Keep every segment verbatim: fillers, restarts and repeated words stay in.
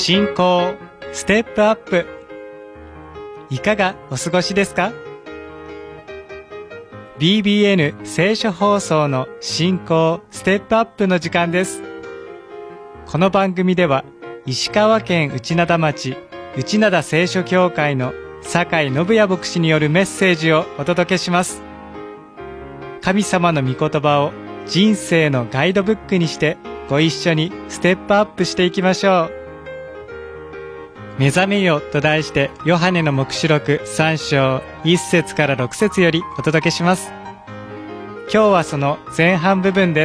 信仰ステップアップ、いかがお過ごしですか？ ビービーエヌ 聖書放送の信仰ステップアップの時間です。この番組では石川県内灘町内灘聖書協会の酒井信也牧師によるメッセージをお届けします。神様の御言葉を人生のガイドブックにしてご一緒にステップアップしていきましょう。目覚めよと題してヨハネの黙示録さん章いっ節からろく節よりお届けします。今日はその前半部分です。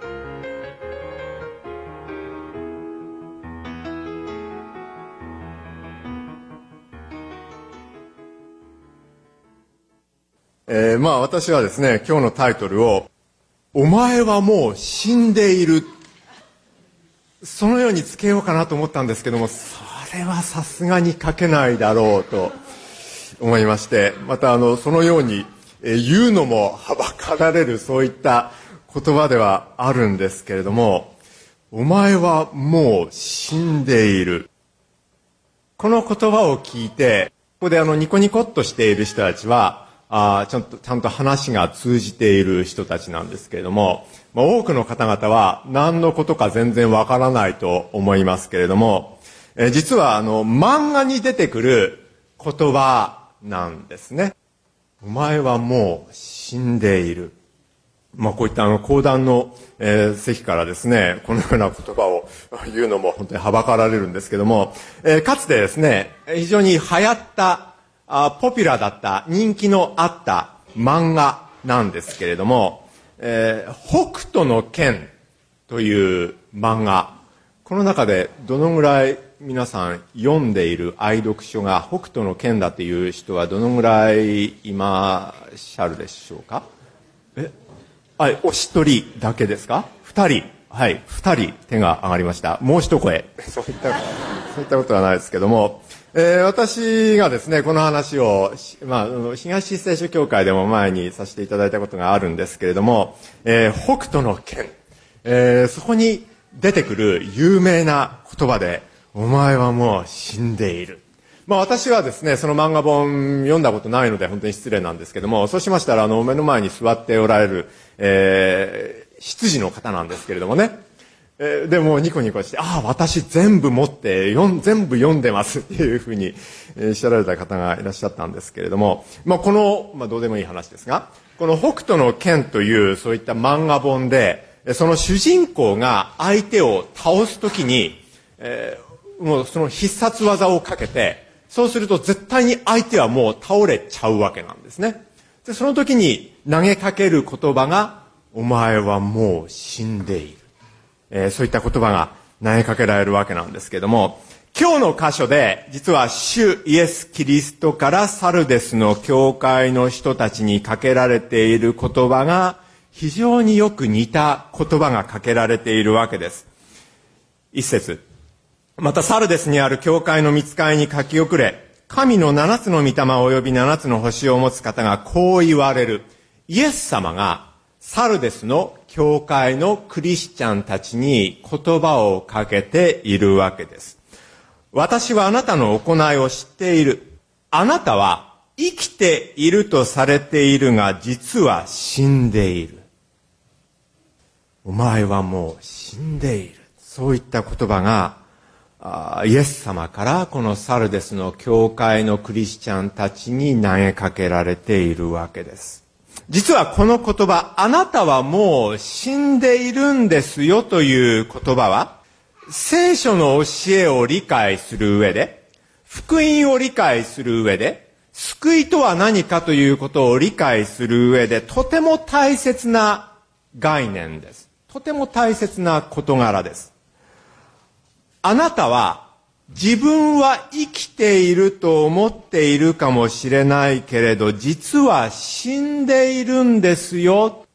えー、まあ私はですね、今日のタイトルをお前はもう死んでいる、そのようにつけようかなと思ったんですけども、それはさすがに書けないだろうと思いまして、またあのそのように言うのもはばかられる、そういった言葉ではあるんですけれども、お前はもう死んでいる、この言葉を聞いて、ここであのニコニコっとしている人たちはあちゃんとちゃんと話が通じている人たちなんですけれども、まあ、多くの方々は何のことか全然わからないと思いますけれども、え実はあの漫画に出てくる言葉なんですね。お前はもう死んでいる。まあこういったあの講談の、えー、席からですね、このような言葉を言うのも本当にはばかられるんですけども、えー、かつてですね、非常に流行ったあポピュラーだった人気のあった漫画なんですけれども、えー、北斗の拳という漫画、この中でどのぐらい皆さん読んでいる愛読書が北斗の拳だという人はどのぐらいいましゃるでしょうか？え、はい、お一人だけですか？二人、はい、二人手が上がりました。もう一声そういったそういったことはないですけども、えー、私がですねこの話を、まあ、東聖書協会でも前にさせていただいたことがあるんですけれども、えー、北斗の拳、えー、そこに出てくる有名な言葉で、お前はもう死んでいる。まあ私はですねその漫画本読んだことないので本当に失礼なんですけども、そうしましたらあの目の前に座っておられる、えー、執事の方なんですけれどもね、えー、でもニコニコして、ああ私全部持ってよん全部読んでますっていうふうにおっしゃられた方がいらっしゃったんですけれども、まあこの、まあ、どうでもいい話ですが、この北斗の拳というそういった漫画本で、その主人公が相手を倒すときに、えー、もうその必殺技をかけて、そうすると絶対に相手はもう倒れちゃうわけなんですね。でその時に投げかける言葉が、お前はもう死んでいる。えー、そういった言葉が投げかけられるわけなんですけれども、今日の箇所で実は主イエス・キリストからサルデスの教会の人たちにかけられている言葉が非常によく似た言葉がかけられているわけです。一節、またサルデスにある教会の御使いに書き送れ、神の七つの御霊及び七つの星を持つ方がこう言われる。イエス様がサルデスの教会のクリスチャンたちに言葉をかけているわけです。私はあなたの行いを知っている。あなたは生きているとされているが、実は死んでいる。お前はもう死んでいる。そういった言葉がイエス様からこのサルデスの教会のクリスチャンたちに投げかけられているわけです。実はこの言葉、あなたはもう死んでいるんですよという言葉は、聖書の教えを理解する上で、福音を理解する上で、救いとは何かということを理解する上で、とても大切な概念です。とても大切な事柄です。あなたは自分は生きていると思っているかもしれないけれど、実は死んでいるんですよ。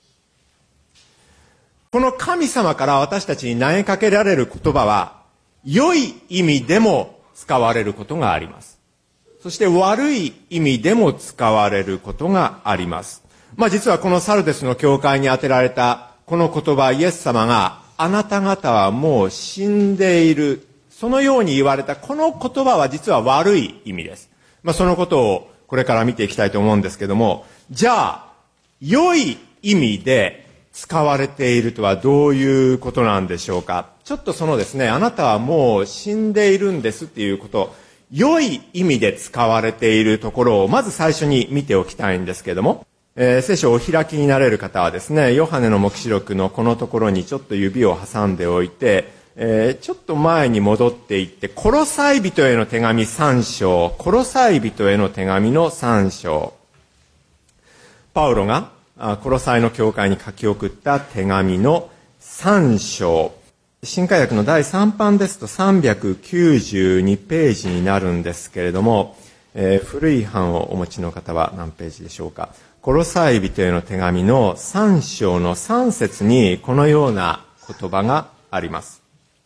この神様から私たちに投げかけられる言葉は、良い意味でも使われることがあります。そして悪い意味でも使われることがあります。まあ実はこのサルデスの教会に当てられたこの言葉、イエス様があなた方はもう死んでいる、 そのように言われたこの言葉は実は悪い意味です。まあ、そのことをこれから見ていきたいと思うんですけども、じゃあ、良い意味で使われているとはどういうことなんでしょうか。ちょっとそのですね、あなたはもう死んでいるんですっていうこと、良い意味で使われているところをまず最初に見ておきたいんですけども、えー、聖書をお開きになれる方はですね、ヨハネの黙示録のこのところにちょっと指を挟んでおいて、えー、ちょっと前に戻っていって、コロサイ人への手紙さん章、コロサイ人への手紙のさん章、パウロがコロサイの教会に書き送った手紙のさん章、新海訳のだいさん版ですとさんびゃくきゅうじゅうにページになるんですけれども、えー、古い版をお持ちの方は何ページでしょうか。コロサイ人への手紙のさん章のさん節にこのような言葉があります。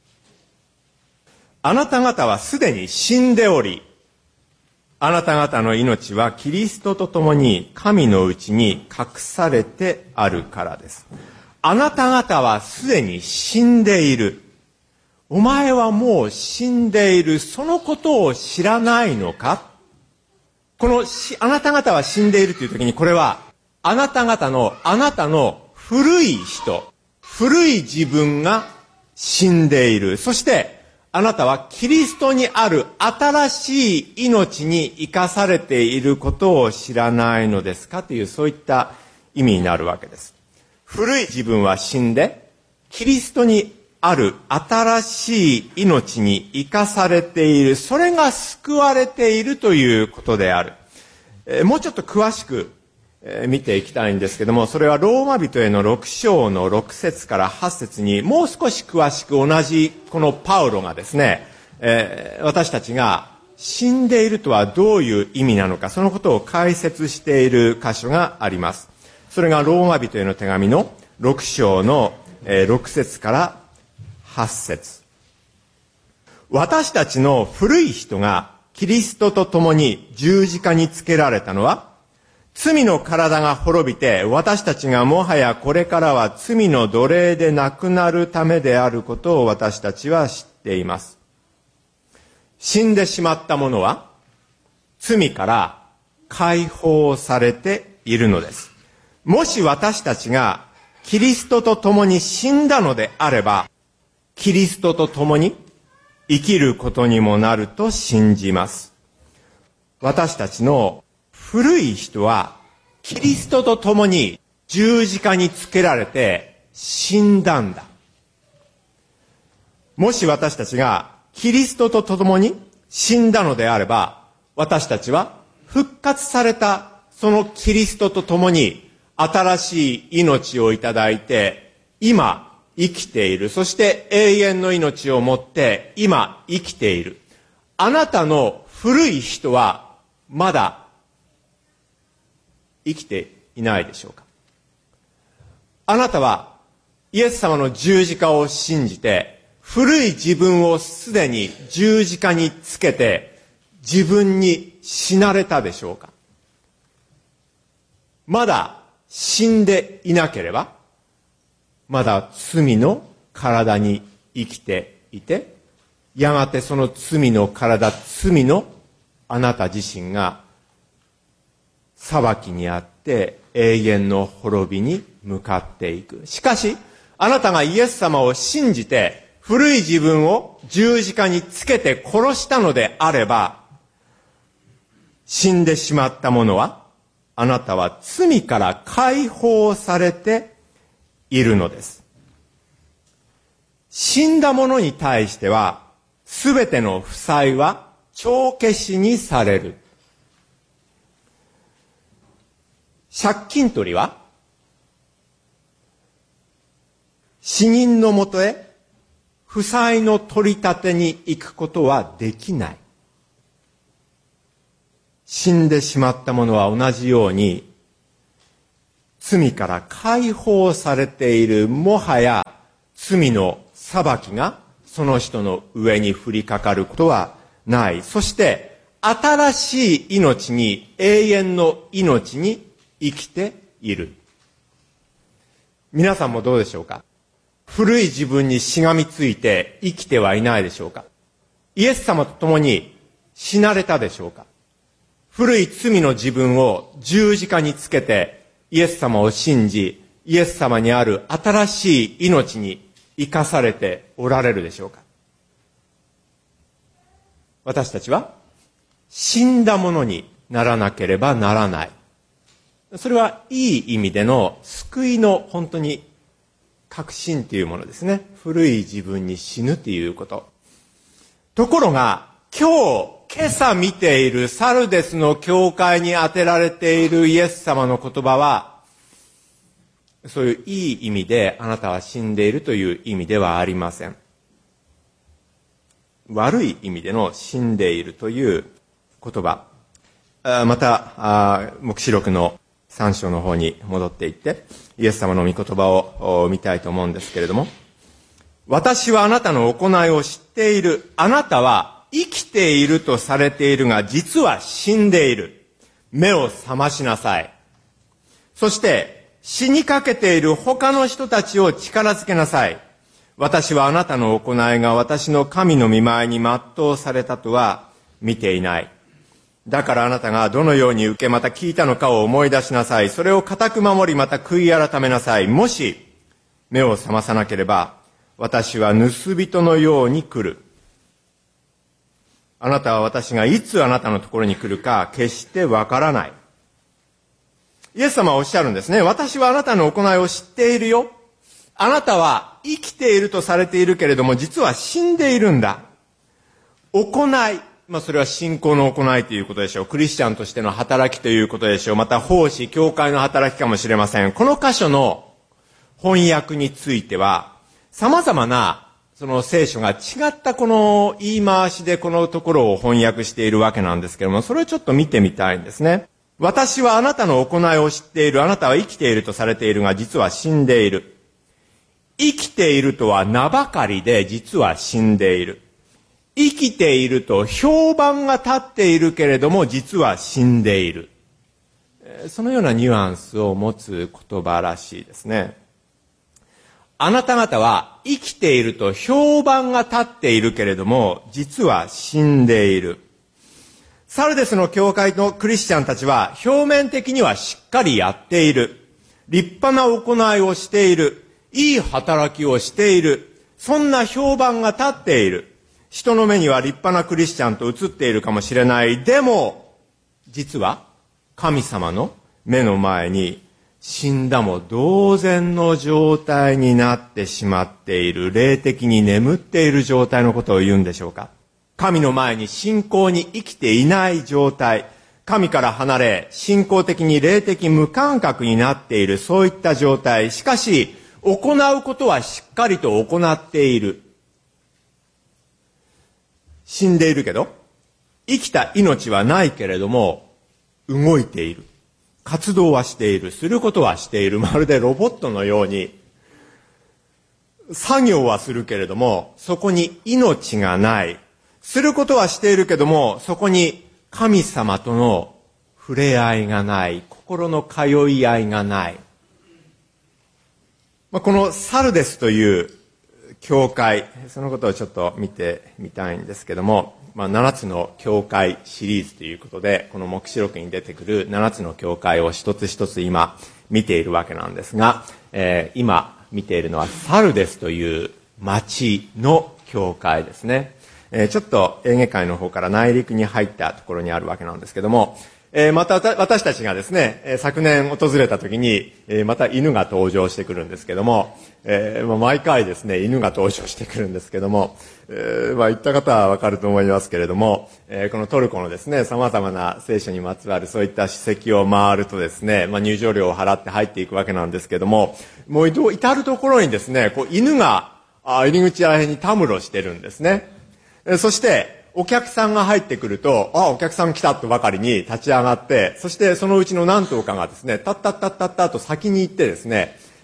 あなた方はすでに死んでおり、あなた方の命はキリストと共に神のうちに隠されてあるからです。あなた方はすでに死んでいる。お前はもう死んでいる。そのことを知らないのか？このし、あなた方は死んでいるという時に、これは、あなた方の、あなたの古い人、古い自分が死んでいる。そして、あなたはキリストにある新しい命に生かされていることを知らないのですかという、そういった意味になるわけです。古い自分は死んで、キリストにある新しい命に生かされている、それが救われているということである。えー、もうちょっと詳しく、えー、見ていきたいんですけども、それはローマ人へのろく章のろく節からはち節にもう少し詳しく同じこのパウロがですね、えー、私たちが死んでいるとはどういう意味なのか、そのことを解説している箇所があります。それがローマ人への手紙のろく章のろく節からはち節。私たちの古い人がキリストと共に十字架につけられたのは、罪の体が滅びて、私たちがもはやこれからは罪の奴隷でなくなるためであることを私たちは知っています。死んでしまった者は罪から解放されているのです。もし私たちがキリストと共に死んだのであれば、キリストと共に生きることにもなると信じます。私たちの古い人はキリストと共に十字架につけられて死んだんだ。もし私たちがキリストと共に死んだのであれば、私たちは復活されたそのキリストと共に新しい命をいただいて、今生きている。そして永遠の命を持って今生きている。あなたの古い人はまだ生きていないでしょうか。あなたはイエス様の十字架を信じて、古い自分をすでに十字架につけて自分に死なれたでしょうか。まだ死んでいなければ、まだ罪の体に生きていて、やがてその罪の体、罪のあなた自身が裁きにあって永遠の滅びに向かっていく。しかし、あなたがイエス様を信じて古い自分を十字架につけて殺したのであれば、死んでしまった者は、あなたは罪から解放されているのです。死んだ者に対しては、すべての負債は帳消しにされる。借金取りは、死人のもとへ負債の取り立てに行くことはできない。死んでしまった者は同じように、罪から解放されている、もはや罪の裁きがその人の上に降りかかることはない。そして新しい命に、永遠の命に生きている。皆さんもどうでしょうか。古い自分にしがみついて生きてはいないでしょうか。 イエス様と共に死なれたでしょうか？古い罪の自分を十字架につけて、イエス様を信じ、イエス様にある新しい命に生かされておられるでしょうか？私たちは死んだものにならなければならない。それはいい意味での救いの本当に確信というものですね。古い自分に死ぬということ。ところが今日、今朝見ているサルデスの教会に当てられているイエス様の言葉は、そういういい意味であなたは死んでいるという意味ではありません。悪い意味での死んでいるという言葉。また、黙示録のさん章の方に戻っていって、イエス様の御言葉を見たいと思うんですけれども、私はあなたの行いを知っている。あなたは生きているとされているが、実は死んでいる。目を覚ましなさい。そして、死にかけている他の人たちを力づけなさい。私はあなたの行いが私の神の御前に全うされたとは見ていない。だからあなたがどのように受けまた聞いたのかを思い出しなさい。それを固く守りまた悔い改めなさい。もし目を覚まさなければ私は盗人のように来る。あなたは私がいつあなたのところに来るか決してわからない。イエス様はおっしゃるんですね。私はあなたの行いを知っているよ。あなたは生きているとされているけれども実は死んでいるんだ。行い。まあそれは信仰の行いということでしょう。クリスチャンとしての働きということでしょう。また奉仕、教会の働きかもしれません。この箇所の翻訳については様々なその聖書が違ったこの言い回しでこのところを翻訳しているわけなんですけれども、それをちょっと見てみたいんですね。私はあなたの行いを知っている。あなたは生きているとされているが実は死んでいる。生きているとは名ばかりで実は死んでいる。生きていると評判が立っているけれども実は死んでいる。そのようなニュアンスを持つ言葉らしいですね。あなた方は生きていると評判が立っているけれども実は死んでいる。サルデスの教会のクリスチャンたちは表面的にはしっかりやっている。立派な行いをしている。いい働きをしている。そんな評判が立っている。人の目には立派なクリスチャンと映っているかもしれない。でも、実は神様の目の前に死んだも同然の状態になってしまっている。霊的に眠っている状態のことを言うんでしょうか。神の前に信仰に生きていない状態。神から離れ、信仰的に霊的無感覚になっている。そういった状態。しかし、行うことはしっかりと行っている。死んでいるけど、生きた命はないけれども、動いている。活動はしている。することはしている。まるでロボットのように、作業はするけれども、そこに命がない。することはしているけども、そこに神様との触れ合いがない。心の通い合いがない。このサルデスという教会、そのことをちょっと見てみたいんですけども、まあ、ななつの教会シリーズということで、この黙示録に出てくるななつの教会を一つ一つ今見ているわけなんですが、えー、今見ているのはサルデスという町の教会ですね。えー、ちょっとエーゲ海の方から内陸に入ったところにあるわけなんですけども、えー、また私たちがですね、えー、昨年訪れた時に、えー、また犬が登場してくるんですけども、えーまあ、毎回ですね、犬が登場してくるんですけども、えーまあ、行った方はわかると思いますけれども、えー、このトルコのですね、様々な聖書にまつわるそういった史跡を回るとですね、まあ、入場料を払って入っていくわけなんですけども、もう至るところにですね、こう犬があ入り口らへんにたむろしてるんですね。えー、そして、お客さんが入ってくると、あ、お客さん来たとばかりに立ち上がって、そしてそのうちの何頭かがですね、タッタッタッタッタッと先に行ってですね、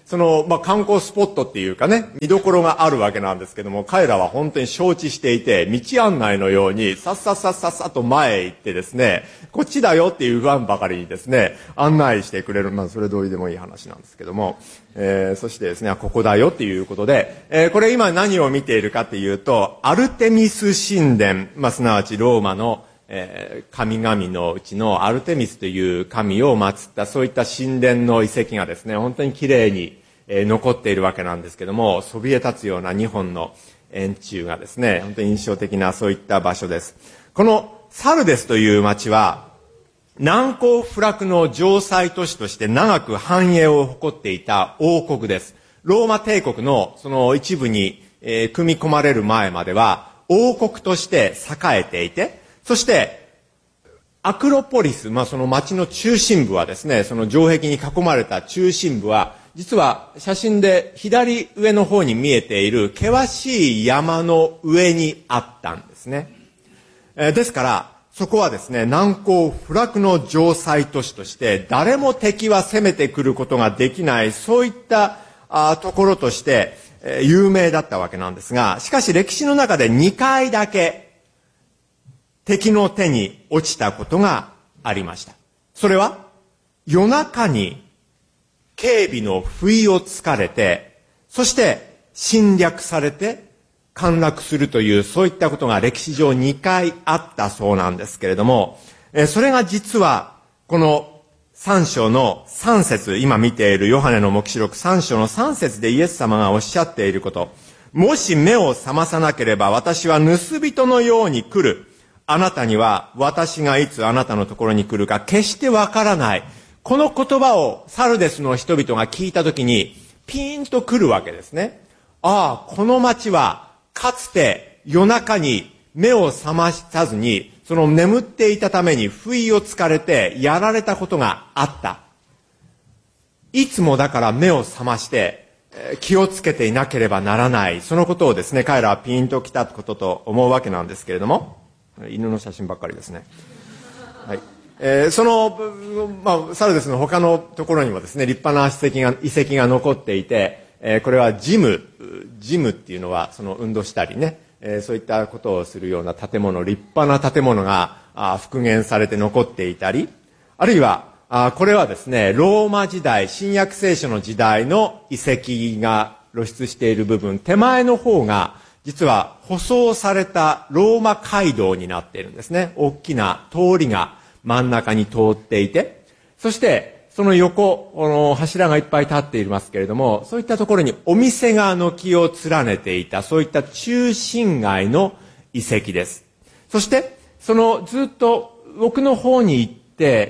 その、まあ、観光スポットっていうかね、見どころがあるわけなんですけども、彼らは本当に承知していて、道案内のように、さっさっさっさっさと前へ行ってですね、こっちだよっていう不安ばかりにですね、案内してくれる。まあ、それ通りでもいい話なんですけども、えー、そしてですね、ここだよっていうことで、えー、これ今何を見ているかっていうと、アルテミス神殿、まあ、すなわちローマのえー、神々のうちのアルテミスという神を祀ったそういった神殿の遺跡がですね、本当に綺麗に、えー、残っているわけなんですけども、そびえ立つようなにほんの円柱がですね、本当に印象的なそういった場所です。このサルデスという町は難攻不落の城塞都市として長く繁栄を誇っていた王国です。ローマ帝国のその一部に、えー、組み込まれる前までは王国として栄えていて、そして、アクロポリス、まあ、その町の中心部はですね、その城壁に囲まれた中心部は、実は写真で左上の方に見えている険しい山の上にあったんですね。えー、ですから、そこはですね、難攻不落の城塞都市として、誰も敵は攻めてくることができない、そういったあところとして、えー、有名だったわけなんですが、しかし歴史の中でにかいだけ、敵の手に落ちたことがありました。それは夜中に警備の不意をつかれて、そして侵略されて陥落するという、そういったことが歴史上にかいあったそうなんですけれども、それが実はこのさん章のさん節、今見ているヨハネの黙示録さん章のさん節でイエス様がおっしゃっていること、もし目を覚まさなければ私は盗人のように来る。あなたには私がいつあなたのところに来るか決してわからない。この言葉をサルデスの人々が聞いたときにピーンと来るわけですね。ああ、この町はかつて夜中に目を覚まさずに、その眠っていたために不意をつかれてやられたことがあった。いつもだから目を覚まして気をつけていなければならない。そのことをですね、彼らはピーンと来たことと思うわけなんですけれども、犬の写真ばっかりですね。はい。えー、その、まあ、サルデスの他のところにもですね、立派な遺跡が、遺跡が残っていて、えー、これはジム、ジムっていうのは、その運動したりね、えー、そういったことをするような建物、立派な建物があ復元されて残っていたり、あるいは、あこれはですね、ローマ時代、新約聖書の時代の遺跡が露出している部分、手前の方が、実は舗装されたローマ街道になっているんですね。大きな通りが真ん中に通っていて、そしてその横、この柱がいっぱい立っていますけれども、そういったところにお店が軒を連ねていた、そういった中心街の遺跡です。そしてそのずっと奥の方に行って、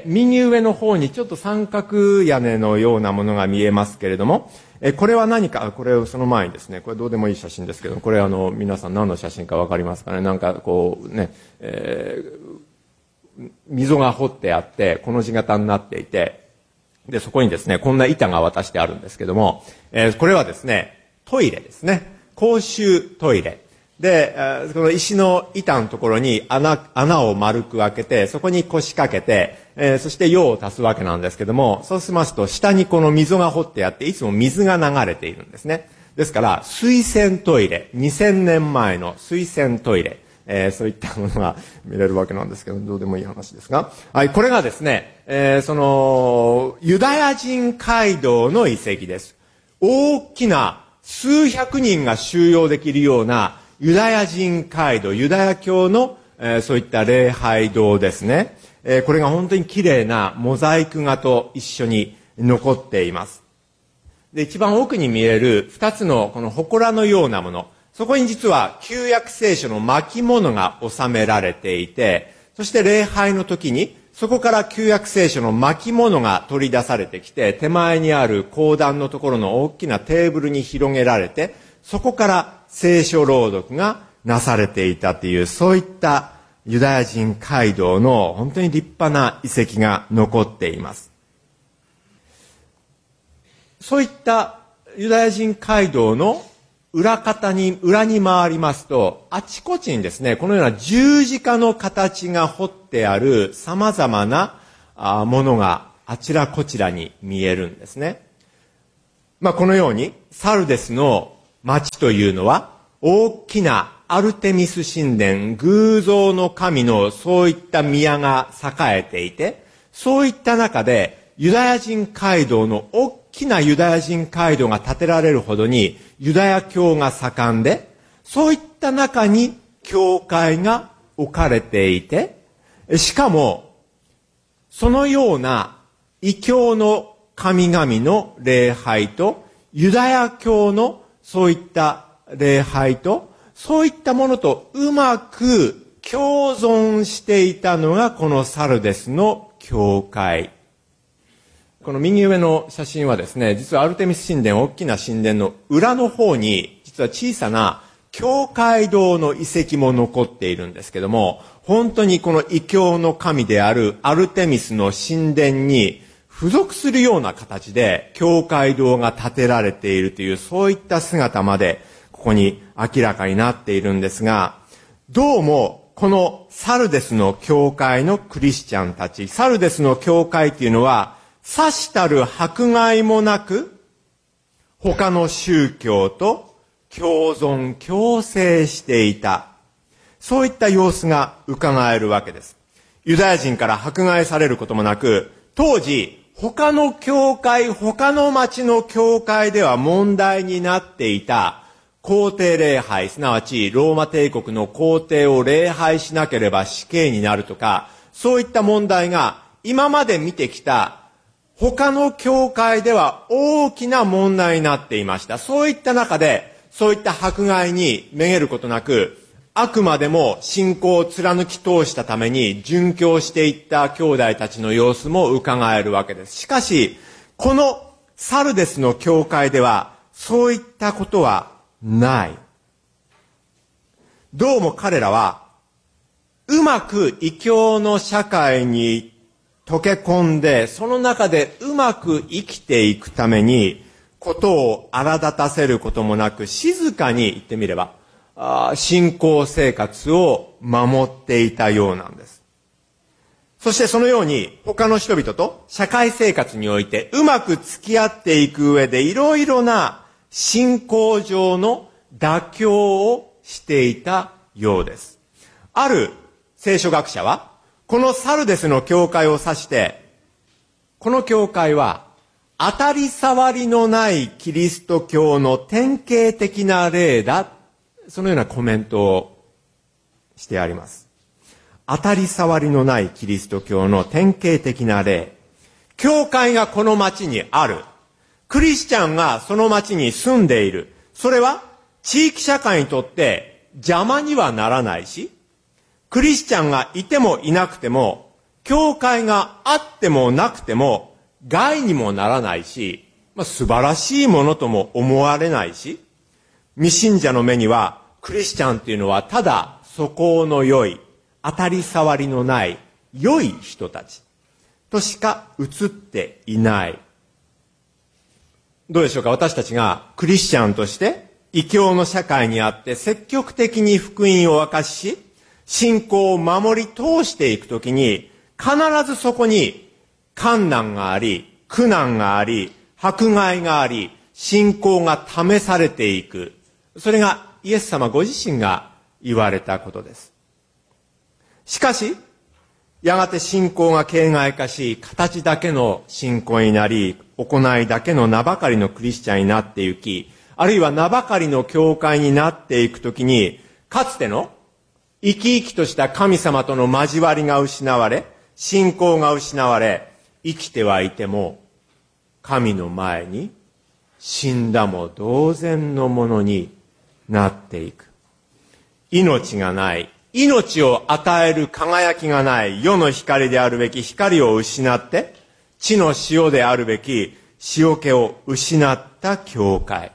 右上の方にちょっと三角屋根のようなものが見えますけれども、えこれは何か、これをその前にですね、これどうでもいい写真ですけど、これあの皆さん何の写真かわかりますかね。なんかこうね、えー、溝が掘ってあってこの字型になっていて、でそこにですねこんな板が渡してあるんですけども、えー、これはですねトイレですね。公衆トイレで、この石の板のところに穴、穴を丸く開けて、そこに腰掛けて、えー、そして用を足すわけなんですけども、そうしますと下にこの溝が掘ってあって、いつも水が流れているんですね。ですから、水洗トイレ、にせんねんまえの水洗トイレ、えー、そういったものが見れるわけなんですけど、どうでもいい話ですが、はい、これがですね、えー、その、ユダヤ人街道の遺跡です。大きな数百人が収容できるようなユダヤ人街道、ユダヤ教の、えー、そういった礼拝堂ですね、えー。これが本当に綺麗なモザイク画と一緒に残っています。で、一番奥に見える二つのこの祠のようなもの、そこに実は旧約聖書の巻物が収められていて、そして礼拝の時にそこから旧約聖書の巻物が取り出されてきて、手前にある講談のところの大きなテーブルに広げられて、そこから聖書朗読がなされていたという、そういったユダヤ人街道の本当に立派な遺跡が残っています。そういったユダヤ人街道の裏方に、裏に回りますと、あちこちにですね、このような十字架の形が彫ってある様々なものがあちらこちらに見えるんですね。 まあ、このようにサルデスの町というのは大きなアルテミス神殿、偶像の神のそういった宮が栄えていて、そういった中でユダヤ人街道の大きなユダヤ人街道が建てられるほどにユダヤ教が盛んで、そういった中に教会が置かれていて、しかもそのような異教の神々の礼拝とユダヤ教のそういった礼拝とそういったものとうまく共存していたのがこのサルデスの教会。この右上の写真はですね、実はアルテミス神殿、大きな神殿の裏の方に実は小さな教会堂の遺跡も残っているんですけども、本当にこの異教の神であるアルテミスの神殿に付属するような形で教会堂が建てられているという、そういった姿までここに明らかになっているんですが、どうもこのサルデスの教会のクリスチャンたち、サルデスの教会というのはさしたる迫害もなく他の宗教と共存共生していた、そういった様子が伺えるわけです。ユダヤ人から迫害されることもなく、当時他の教会、他の町の教会では問題になっていた皇帝礼拝、すなわちローマ帝国の皇帝を礼拝しなければ死刑になるとか、そういった問題が今まで見てきた他の教会では大きな問題になっていました。そういった中で、そういった迫害にめげることなく、あくまでも信仰を貫き通したために殉教していった兄弟たちの様子も伺えるわけです。しかし、このサルデスの教会ではそういったことはない。どうも彼らはうまく異教の社会に溶け込んで、その中でうまく生きていくために、ことを荒立たせることもなく、静かに言ってみれば、あ信仰生活を守っていたようなんです。そしてそのように、他の人々と社会生活においてうまく付き合っていく上で、いろいろな信仰上の妥協をしていたようです。ある聖書学者は、このサルデスの教会を指して、この教会は当たり障りのないキリスト教の典型的な例だ、そのようなコメントをしてあります。当たり障りのないキリスト教の典型的な例。教会がこの町にある。クリスチャンがその町に住んでいる。それは地域社会にとって邪魔にはならないし、クリスチャンがいてもいなくても、教会があってもなくても害にもならないし、まあ、素晴らしいものとも思われないし、未信者の目にはクリスチャンっていうのはただ素行の良い、当たり障りのない良い人たちとしか映っていない。どうでしょうか、私たちがクリスチャンとして異教の社会にあって積極的に福音を明かし、信仰を守り通していくときに、必ずそこに困難があり、苦難があり、迫害があり、信仰が試されていく。それがイエス様ご自身が言われたことです。しかし、やがて信仰が形骸化し、形だけの信仰になり、行いだけの名ばかりのクリスチャンになっていき、あるいは名ばかりの教会になっていくときに、かつての生き生きとした神様との交わりが失われ、信仰が失われ、生きてはいても、神の前に死んだも同然のものになっていく。命がない、命を与える輝きがない世の光であるべき光を失って、地の塩であるべき塩気を失った教会。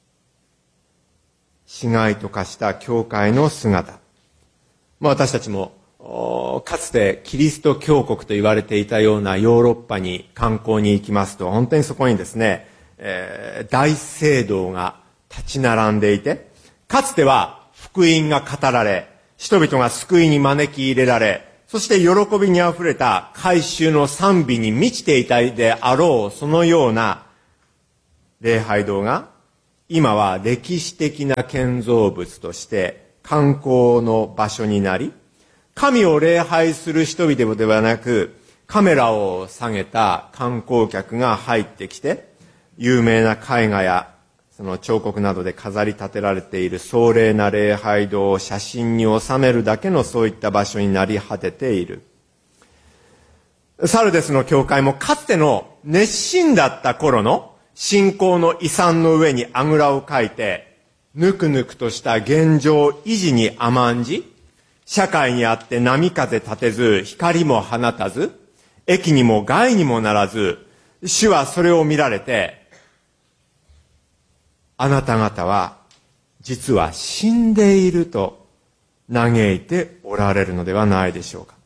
死骸と化した教会の姿。まあ、私たちもかつてキリスト教国と言われていたようなヨーロッパに観光に行きますと、本当にそこにですね、えー、大聖堂が立ち並んでいて、かつては福音が語られ、人々が救いに招き入れられ、そして喜びにあふれた改宗の賛美に満ちていたであろう、そのような礼拝堂が今は歴史的な建造物として観光の場所になり、神を礼拝する人々ではなく、カメラを下げた観光客が入ってきて、有名な絵画やその彫刻などで飾り立てられている壮麗な礼拝堂を写真に収めるだけのそういった場所になり果てている。サルデスの教会もかつての熱心だった頃の信仰の遺産の上にあぐらをかいて、ぬくぬくとした現状維持に甘んじ、社会にあって波風立てず、光も放たず、益にも害にもならず、主はそれを見られて、あなた方は実は死んでいると嘆いておられるのではないでしょうか。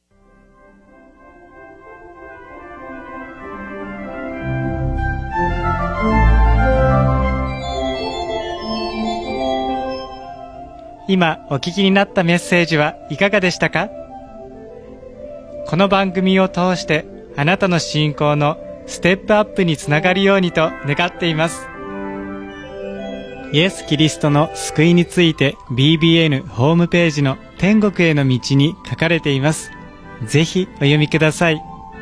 今お聞きになったメッセージはいかがでしたか？この番組を通してあなたの信仰のステップアップにつながるようにと願っています。イエス・キリストの救いについて ビービーエヌ ホームページの天国への道に書かれています。ぜひお読みください。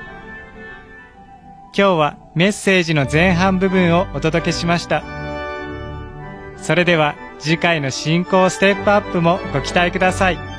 今日はメッセージの前半部分をお届けしました。それでは次回の信仰ステップアップもご期待ください。